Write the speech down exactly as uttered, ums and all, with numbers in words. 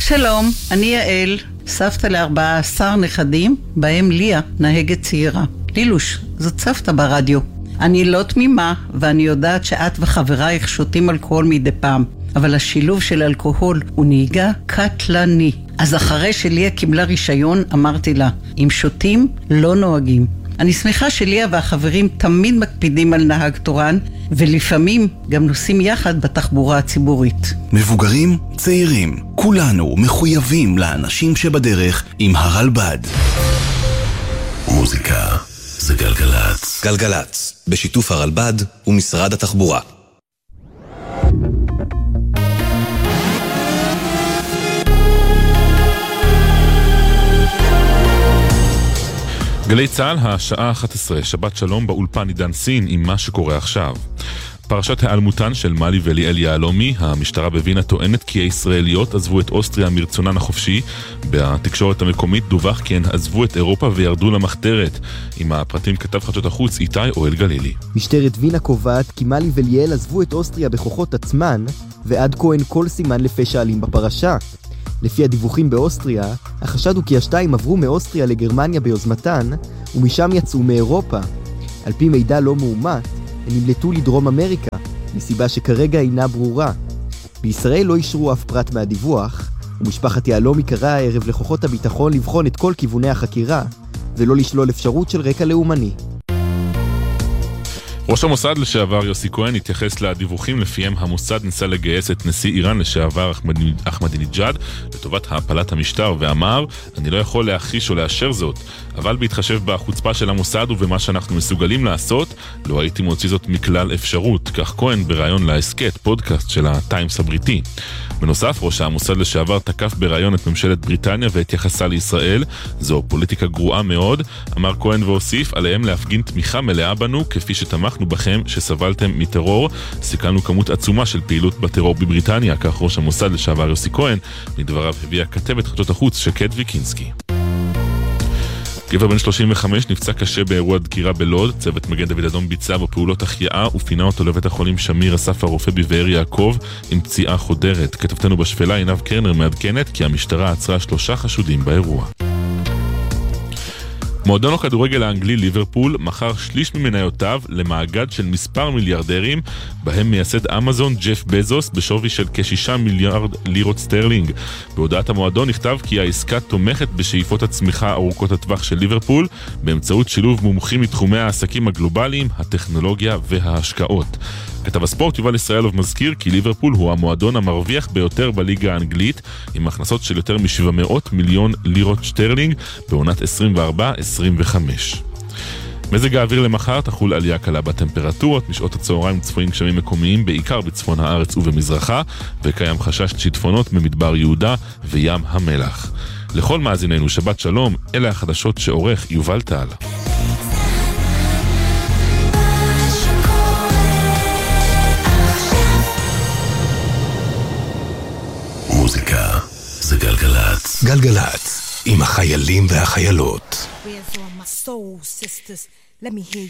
שלום, אני יעל, סבתא לארבעה עשר נכדים, בהם ליה, נהגת צעירה. לילוש, זאת סבתא ברדיו. אני לא תמימה, ואני יודעת שאת וחברייך שותים אלכוהול מדי פעם, אבל השילוב של אלכוהול הוא נהיגה קטלני. אז אחרי שליה קיבלה רישיון, אמרתי לה, אם שותים, לא נוהגים. אני שמחה שליה והחברים תמיד מקפידים על נהג תורן, ולפעמים גם נוסעים יחד בתחבורה הציבורית. מבוגרים, צעירים, כולנו מחויבים לאנשים שבדרך עם הרלב"ד. מוזיקה זה גלגלץ. גלגלץ, בשיתוף הרלב"ד ומשרד התחבורה. גלי צהל, השעה אחת עשרה, שבת שלום באולפן עידן סין עם מה שקורה עכשיו. פרשת העלמותן של מלי וליאל יהלומי, המשטרה בווינה טוענת כי הישראליות עזבו את אוסטריה מרצונן החופשי. בתקשורת המקומית דווח כי הן עזבו את אירופה וירדו למחתרת. עם הפרטים כתב חדשות החוץ איתי אוהל גלילי. משטרת וינה קובעת כי מלי וליאל עזבו את אוסטריה בכוחות עצמן, ועד כה אין כל סימן לפשע אלים בפרשה. לפי הדיווחים באוסטריה, החשד הוא כי השתיים עברו מאוסטריה לגרמניה ביוזמתן, ומשם יצאו מאירופה. על פי מידע לא מאומת, הם נמלטו לדרום אמריקה, מסיבה שכרגע אינה ברורה. בישראל לא אישרו אף פרט מהדיווח, ומשפחת יהלומי קרא הערב לכוחות הביטחון לבחון את כל כיווני החקירה, ולא לשלול אפשרות של רקע לאומני. ראש המוסד לשעבר יוסי כהן התייחס לדיווחים לפיהם המוסד ניסה לגייס את נשיא איראן לשעבר אחמדינג'אד לטובת הפלת המשטר, ואמר, אני לא יכול להכחיש או לאשר זאת, אבל בהתחשב בחוצפה של המוסד ובמה שאנחנו מסוגלים לעשות, לא הייתי מוציא זאת מכלל אפשרות. כך כהן בראיון להסקט, פודקאסט של הטיימס הבריטי. בנוסף, ראש המוסד לשעבר תקף בראיון את ממשלת בריטניה והתייחסה לישראל. זו פוליטיקה גרועה מאוד, אמר כהן והוסיף, עליהם להפגין תמיכה מלאה בנו כפי שתמכנו בכם שסבלתם מטרור. סיכלנו כמות עצומה של פעילות בטרור בבריטניה, כך ראש המוסד לשעבר יוסי כהן. מדבריו הביאה כתבת חדשות החוץ שקד ויקינסקי. גבר בן שלושים וחמש נפצע קשה באירוע דקירה בלוד. צוות מגן דוד אדום ביצע בו פעולות החייאה ופינה אותו לבית החולים שמיר אסף הרופא בבאר יעקב עם פציעה חודרת. כתבתנו בשפלה עינב קרנר מעדכנת כי המשטרה עצרה שלושה חשודים באירוע. מועדון הכדורגל האנגלי ליברפול מכר שליש ממניותיו למאגד של מספר מיליארדרים, בהם מייסד אמזון ג'ף בזוס בשווי של כשישה מיליארד לירות סטרלינג. בהודעת המועדון נכתב כי העסקה תומכת בשאיפות הצמיחה ארוכות הטווח של ליברפול באמצעות שילוב מומחים מתחומי העסקים הגלובליים, הטכנולוגיה וההשקעות. כתב הספורט יובל ישראלוב מזכיר כי ליברפול הוא המועדון המרוויח ביותר בליגה האנגלית, עם הכנסות של יותר מ-שבע מאות מיליון לירות שטרלינג בעונת עשרים וארבע עשרים וחמש. מזג האוויר למחר תחול עלייה קלה בטמפרטורות, משעות הצהריים צפויים גשמים מקומיים בעיקר בצפון הארץ ובמזרחה, וקיים חשש שיטפונות במדבר יהודה וים המלח. לכל מאזיננו שבת שלום, אלה החדשות שעורך יובל טל. מוזיקה זה גלגלץ. גלגלץ עם החיילים והחיילות. Where's all my soul sisters? Let me hear